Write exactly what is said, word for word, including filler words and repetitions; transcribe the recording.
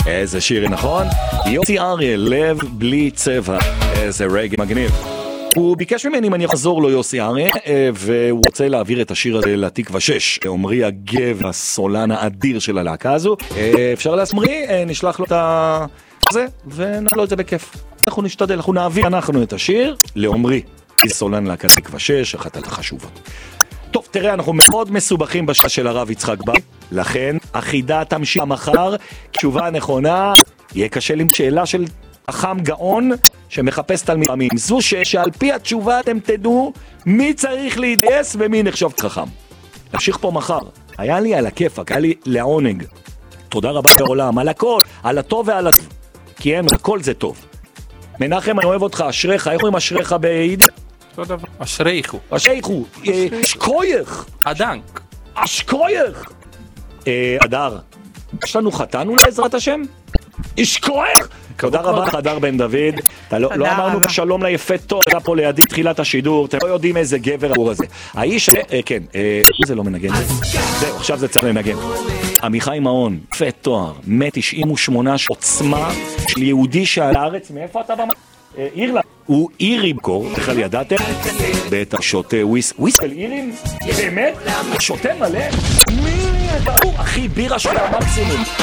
איזה שיר נכון? יוסי אריה, לב בלי צבע. איזה רגע מגניב. הוא ביקש ממני אם אני אחזור לו יוסי אריה, והוא רוצה להעביר את השיר הזה לתקווה שש. עומרי הגב, הסולן האדיר של הלהקה הזו. אפשר להסמרי, נשלח לו את זה, ונעלה את זה בכיף. אנחנו נשתדל, אנחנו נעביר אנחנו את השיר לעומרי. סולן להקת תקווה שש, אחת החשובות. טוב, תראה, אנחנו מאוד מסובכים בשעה של הרב יצחק בר, לכן החידה תמשיך מחר. תשובה הנכונה, יהיה קשה עם שאלה של חכם גאון שמחפש תלמידים. זו שעל פי התשובה אתם תדעו מי צריך להתגייס ומי נחשב חכם. נמשיך פה מחר. היה לי על הכיפק, היה לי לעונג. תודה רבה לעולם, על הכל, על הטוב ועל הטוב. כי אין, הכל זה טוב. מנחם, אני אוהב אותך, אשריך, איך אומרים אשריך ביידיש? אותו דבר. אשריכו. אשריכו. אשקוייך. אדנק. אשקוייך. אדר, יש לנו חתן אולי בעזרת השם? אשקוייך. תודה רבה לך, אדר בן דוד. לא אמרנו שלום ליפה טוב, אתה פה לידי תחילת השידור, אתם לא יודעים איזה גבר עבור הזה. האיש, כן, זה לא מנגן. זהו, עכשיו זה צריך לנגן. עמיחי מעון, יפה תואר, מאה תשעים ושמונה עוצמה של יהודי שעל הארץ, מאיפה אתה במה? אירלנד. הוא אירי בקור, בכלל ידעתם? בטח שותה וויסק. וויסק על אירים? באמת? שותה מלא? מי אתה? הוא אחי בירה של המקסימום.